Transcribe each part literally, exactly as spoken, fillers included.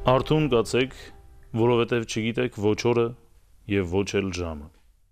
Արթուն կացեք, որովհետև չգիտեք ոչ օրը և ոչ էլ ժամը։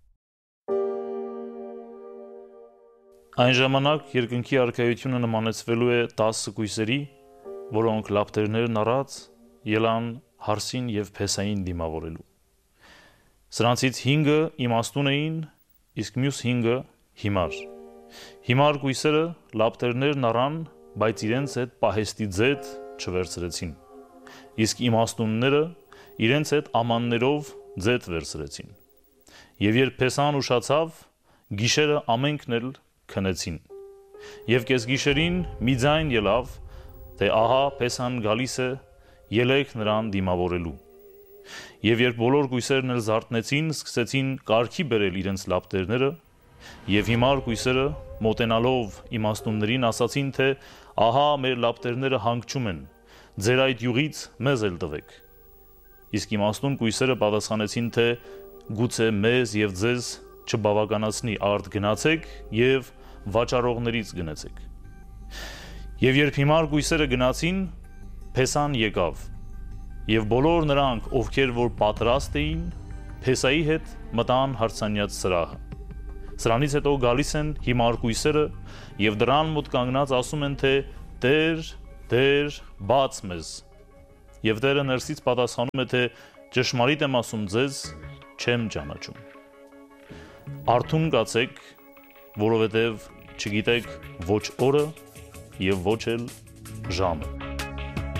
Այն ժամանակ երկնքի արքայությունը նմանեցվելու է տասը կույսերի, որոնք լապտերներն առած ելան հարսին և փեսային դիմավորելու։ Սրանցից հինգը իմաստուն էին, իսկ մյուս հինգը հիմար։ Հիմար կույսերը լապտերներն առան, բայց իրենց հետ պահեստի ձետ չվերցրեցին, իսկ իմաստունները իրենց հետ ամաններով ձետ վերցրեցին։ Եվ երբ փեսան ուշացավ, գիշերը ամենքն էլ քնեցին։ Եվ կեսգիշերին մի ձայն ելավ, թե ահա փեսան գալիս է, ելեք նրան դիմավորելու։ Եվ երբ բոլոր կույսերն էլ զարթնեցին, սկսեցին կարգի բերել իրենց լապտերները, և հիմար կույսերը մոտենալով իմաստուններին ասացին, թե ահա մեր լապտերները հանգչում են, ձեր այդ յուղից մեզ էլ տվեք։ Իսկ իմաստուն կույսերը պատասխանեցին, թե գուցե մեզ և ձեզ չբավականացնի, արդ գնացեք և վաճառողներից գնեցեք։ Եվ երբ հիմար կույսերը գնացին, փեսան եկավ, և բոլոր նրանք, ովքեր որ պատրաստ էին, փեսայի հետ մտան հարսանյաց սրահը։ Սրանից հետո գալիս են հիմար կույսերը և դռան մոտ կանգնած ասում են, թե Տեր, Տեր, բաց մեզ։ Եվ Տերը ներսից պատասխանում է, թե ճշմարիտ եմ ասում ձեզ, չեմ ճանաչում։ Արթուն կացեք, որովհետև չգիտեք ոչ օրը և ոչ էլ ժամը։